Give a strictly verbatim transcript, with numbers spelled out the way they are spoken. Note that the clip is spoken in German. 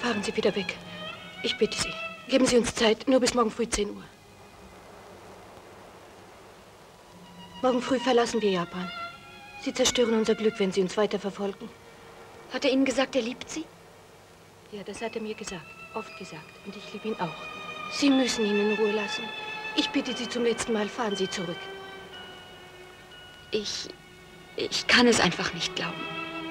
Fahren Sie wieder weg. Ich bitte Sie. Geben Sie uns Zeit, nur bis morgen früh zehn Uhr. Morgen früh verlassen wir Japan. Sie zerstören unser Glück, wenn Sie uns weiter verfolgen. Hat er Ihnen gesagt, er liebt Sie? Ja, das hat er mir gesagt. Oft gesagt. Und ich liebe ihn auch. Sie müssen ihn in Ruhe lassen. Ich bitte Sie zum letzten Mal, fahren Sie zurück. Ich... ich kann es einfach nicht glauben.